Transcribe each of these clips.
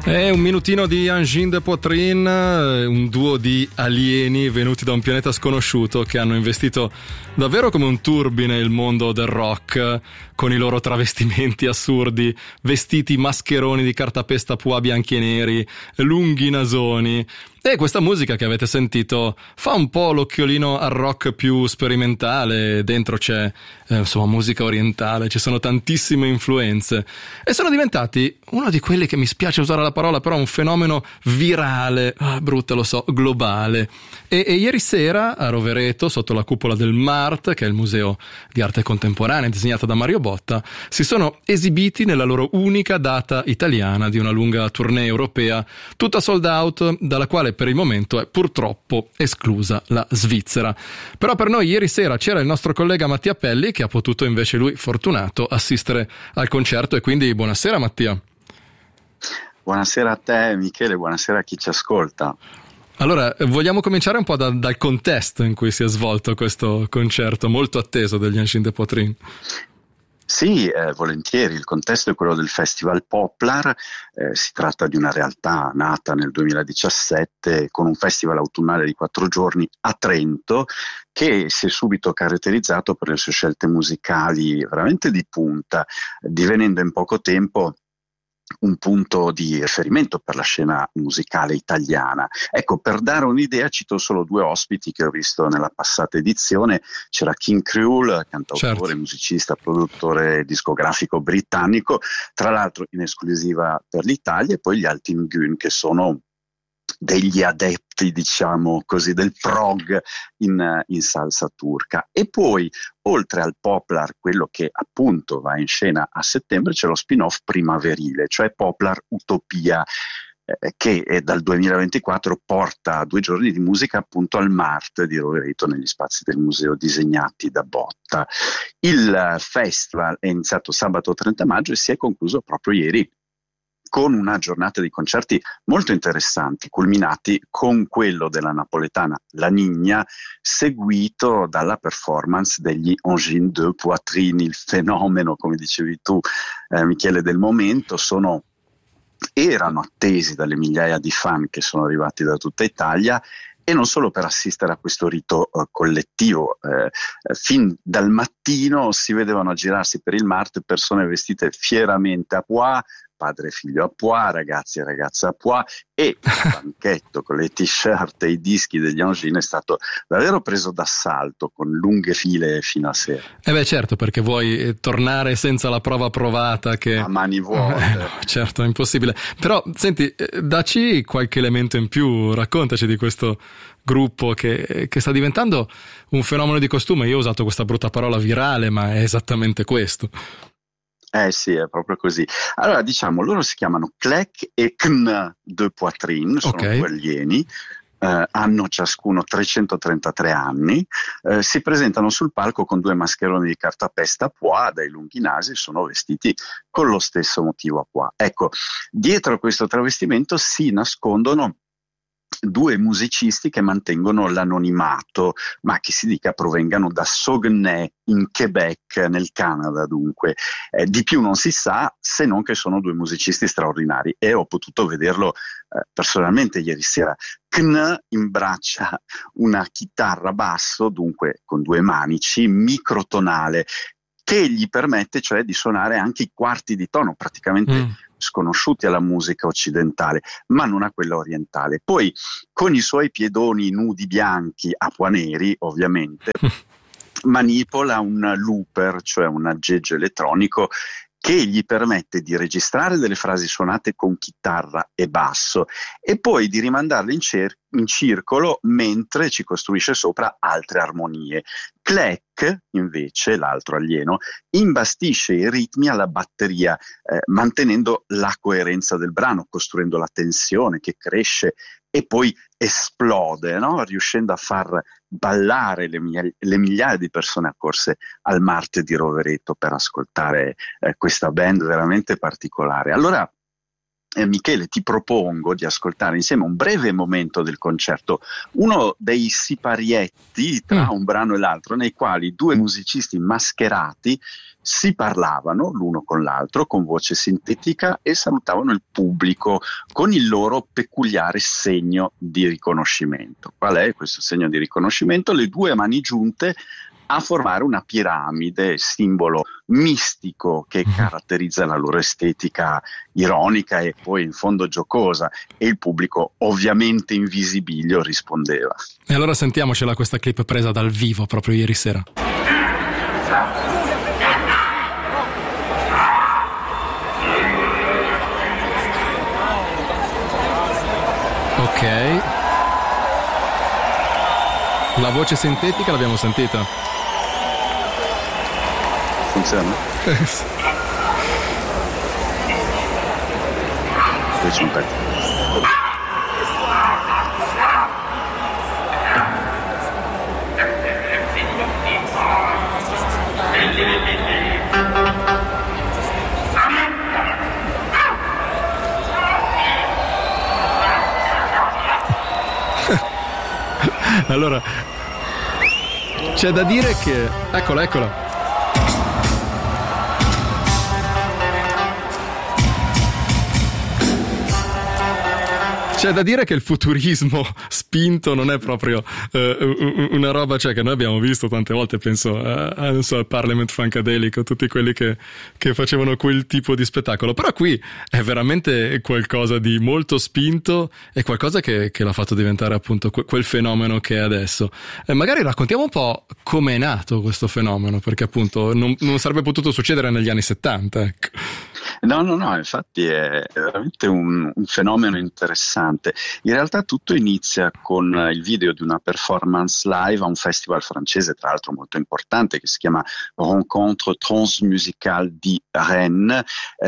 È un minutino di Angine de Poitrine, un duo di alieni venuti da un pianeta sconosciuto che hanno investito davvero come un turbine il mondo del rock, con i loro travestimenti assurdi, vestiti mascheroni di cartapesta pois bianchi e neri, lunghi nasoni. E questa musica che avete sentito fa un po' l'occhiolino al rock più sperimentale, dentro c'è insomma musica orientale, ci sono tantissime influenze e sono diventati uno di quelli, che mi spiace usare la parola, però un fenomeno virale, brutta lo so, globale. E ieri sera a Rovereto, sotto la cupola del MART, che è il museo di arte contemporanea disegnato da Mario Botta, si sono esibiti nella loro unica data italiana di una lunga tournée europea, tutta sold out, dalla quale per il momento è purtroppo esclusa la Svizzera. Però per noi ieri sera c'era il nostro collega Mattia Pelli, che ha potuto invece, lui fortunato, assistere al concerto, e quindi buonasera Mattia. Buonasera a te Michele, buonasera a chi ci ascolta. Allora, vogliamo cominciare un po' dal contesto in cui si è svolto questo concerto molto atteso degli Angine de Poitrine. Sì, volentieri. Il contesto è quello del Festival Poplar. Si tratta di una realtà nata nel 2017 con un festival autunnale di 4 giorni a Trento, che si è subito caratterizzato per le sue scelte musicali veramente di punta, divenendo in poco tempo un punto di riferimento per la scena musicale italiana. Ecco, per dare un'idea cito solo 2 ospiti che ho visto nella passata edizione. C'era King Krule, cantautore, certo, musicista, produttore discografico britannico, tra l'altro in esclusiva per l'Italia, e poi gli Altin Gün, che sono degli adepti, diciamo così, del prog in salsa turca. E poi, oltre al Poplar, quello che appunto va in scena a settembre, c'è lo spin-off primaverile, cioè Poplar Utopia, che dal 2024 porta 2 giorni di musica appunto al MART di Rovereto, negli spazi del museo disegnati da Botta. Il festival è iniziato sabato 30 maggio e si è concluso proprio ieri, con una giornata di concerti molto interessanti, culminati con quello della napoletana La Nigna, seguito dalla performance degli Angine de Poitrine, il fenomeno, come dicevi tu Michele, del momento. Erano attesi dalle migliaia di fan che sono arrivati da tutta Italia, e non solo per assistere a questo rito collettivo. Fin dal mattino si vedevano aggirarsi per il MART persone vestite fieramente a pois, padre e figlio a pois, ragazzi e ragazze a pois, e il banchetto con le t-shirt e i dischi degli Angine è stato davvero preso d'assalto, con lunghe file fino a sera. Certo, perché vuoi tornare senza la prova provata che... a mani vuote. No, certo, è impossibile. Però, senti, dacci qualche elemento in più, raccontaci di questo gruppo che sta diventando un fenomeno di costume. Io ho usato questa brutta parola virale, ma è esattamente questo. Sì, è proprio così. Allora, diciamo, loro si chiamano Clec e Kn de Poitrine, sono 2 alieni, hanno ciascuno 333 anni, si presentano sul palco con 2 mascheroni di cartapesta pois dai lunghi nasi, sono vestiti con lo stesso motivo a pois. Ecco, dietro a questo travestimento si nascondono 2 musicisti che mantengono l'anonimato, ma che si dica provengano da Saguenay in Quebec, nel Canada dunque. Di più non si sa, se non che sono 2 musicisti straordinari, e ho potuto vederlo personalmente ieri sera. Kn imbraccia una chitarra basso, dunque con 2 manici, microtonale, che gli permette cioè di suonare anche i quarti di tono, praticamente sconosciuti alla musica occidentale, ma non a quella orientale. Poi, con i suoi piedoni nudi bianchi, a pois neri ovviamente, manipola un looper, cioè un aggeggio elettronico, che gli permette di registrare delle frasi suonate con chitarra e basso e poi di rimandarle in circolo mentre ci costruisce sopra altre armonie. Clec, invece, l'altro alieno, imbastisce i ritmi alla batteria, mantenendo la coerenza del brano, costruendo la tensione che cresce e poi esplode, no? Riuscendo a far ballare le migliaia di persone accorse al MART di Rovereto per ascoltare questa band veramente particolare. Allora, Michele, ti propongo di ascoltare insieme un breve momento del concerto, uno dei siparietti tra un brano e l'altro, nei quali due musicisti mascherati si parlavano l'uno con l'altro con voce sintetica e salutavano il pubblico con il loro peculiare segno di riconoscimento. Qual è questo segno di riconoscimento? Le due mani giunte a formare una piramide, simbolo mistico che caratterizza la loro estetica ironica e poi in fondo giocosa, e il pubblico ovviamente in visibilio rispondeva. E allora sentiamocela questa clip presa dal vivo proprio ieri sera. Ok, la voce sintetica l'abbiamo sentita. Funziona? Qui c'è un pezzo. Allora, c'è da dire che... Eccola. C'è da dire che il futurismo spinto non è proprio una roba, cioè, che noi abbiamo visto tante volte, penso non so, al Parliament Funkadelic o tutti quelli che facevano quel tipo di spettacolo, però qui è veramente qualcosa di molto spinto e qualcosa che l'ha fatto diventare appunto quel fenomeno che è adesso. Magari raccontiamo un po' come è nato questo fenomeno, perché appunto non sarebbe potuto succedere negli anni 70, ecco. No, infatti è veramente un fenomeno interessante. In realtà tutto inizia con il video di una performance live a un festival francese, tra l'altro molto importante, che si chiama Rencontre Transmusicale di Rennes,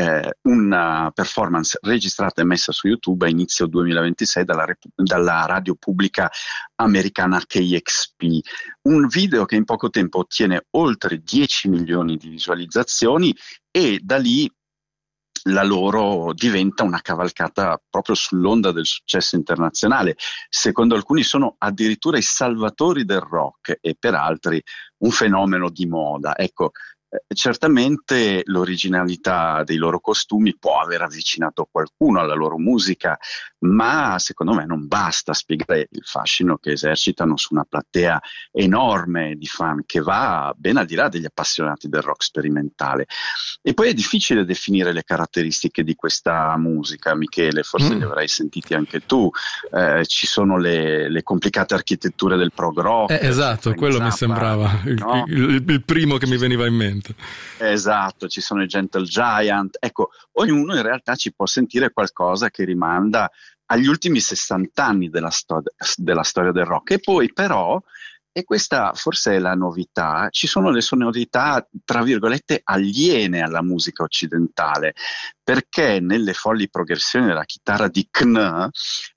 una performance registrata e messa su YouTube a inizio 2026 dalla radio pubblica americana KXP. Un video che in poco tempo ottiene oltre 10 milioni di visualizzazioni e da lì la loro diventa una cavalcata proprio sull'onda del successo internazionale. Secondo alcuni sono addirittura i salvatori del rock e per altri un fenomeno di moda. Ecco, certamente l'originalità dei loro costumi può aver avvicinato qualcuno alla loro musica, ma secondo me non basta spiegare il fascino che esercitano su una platea enorme di fan che va ben al di là degli appassionati del rock sperimentale. E poi è difficile definire le caratteristiche di questa musica, Michele, forse le avrai sentiti anche tu. Ci sono le complicate architetture del prog rock. Esatto, quello Zappa, mi sembrava no? il primo che mi veniva in mente. Esatto, ci sono i Gentle Giant. Ecco, ognuno in realtà ci può sentire qualcosa che rimanda agli ultimi 60 anni della storia del rock. E poi però, e questa forse è la novità, ci sono le sonorità tra virgolette aliene alla musica occidentale, perché nelle folli progressioni della chitarra di Kn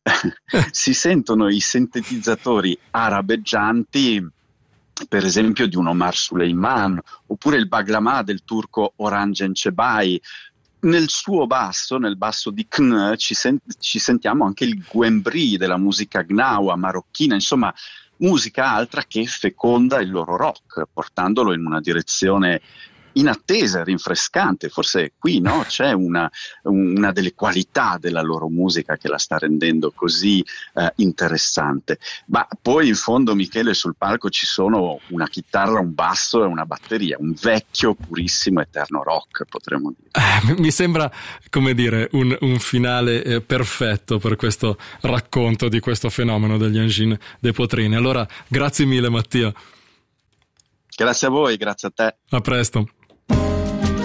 si sentono i sintetizzatori arabeggianti, per esempio di un Omar Suleiman, oppure il Baglamah del turco Orhan Gencebay. Nel suo basso, nel basso di Kn, ci sentiamo anche il Guembri della musica gnawa, marocchina, insomma musica altra che feconda il loro rock, portandolo in una direzione inattesa, rinfrescante. Forse qui no, c'è una delle qualità della loro musica che la sta rendendo così interessante. Ma poi in fondo, Michele, sul palco ci sono una chitarra, un basso e una batteria, un vecchio purissimo eterno rock, potremmo dire. Mi sembra, come dire, un finale perfetto per questo racconto di questo fenomeno degli Angine de Poitrine. Allora, grazie mille Mattia. Grazie a voi, grazie a te. A presto.